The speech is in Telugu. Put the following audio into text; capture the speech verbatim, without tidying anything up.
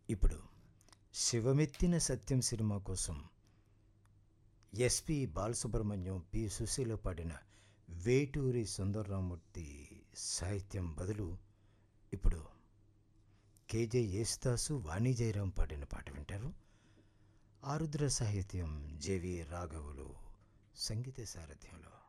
ఇప్పుడు 'శివమెత్తిన సత్యం' సినిమా కోసం ఎస్పి బాలసుబ్రహ్మణ్యం, పి సుశీల పాడిన వేటూరి సుందరరామూర్తి సాహిత్యం బదులు ఇప్పుడు కేజే యేసుదాసు, వాణి జయరాం పాడిన పాట వింటారు. ఆరుద్ర సాహిత్యం, జేవి రాఘవులు సంగీత సారథ్యంలో.